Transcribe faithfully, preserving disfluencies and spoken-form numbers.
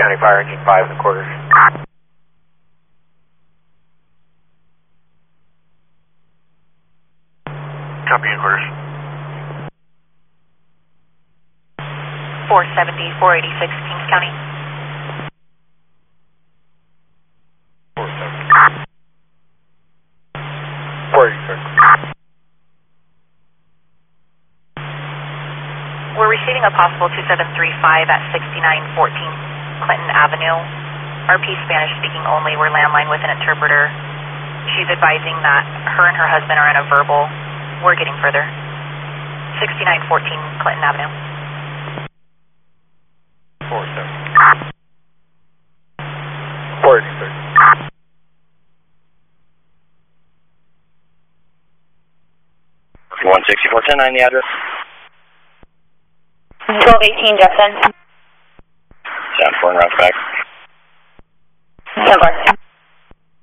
County Fire Engine five and quarters. Copy in quarters. four seventy, four eighty-six, Kings County. four seventy. four eighty-six. We're receiving a possible two seven three five at sixty-nine fourteen Clinton Avenue. R P Spanish speaking only. We're landline with an interpreter. She's advising that her and her husband are in a verbal. We're getting further. sixty-nine fourteen Clinton Avenue. four seventy. four eighty-six. one sixty-four ten nine, the address. twelve eighteen Justin. Sound four and route back. ten four.